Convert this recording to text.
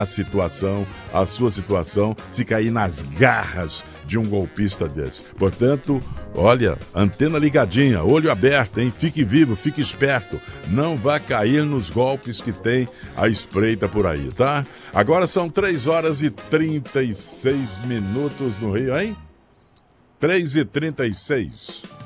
a sua situação, se cair nas garras de um golpista desse. Portanto, olha, antena ligadinha, olho aberto, hein? Fique vivo, fique esperto. Não vá cair nos golpes que tem à espreita por aí, tá? Agora são 3h36 no Rio, hein? 3h36.